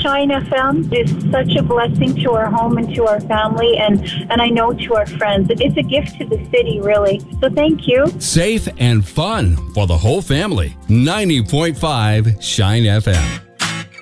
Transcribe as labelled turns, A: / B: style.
A: Shine FM is such a blessing to our home and to our family, and I know to our friends. It's a gift to the city, really. So thank you.
B: Safe and fun for the whole family. 90.5 Shine FM.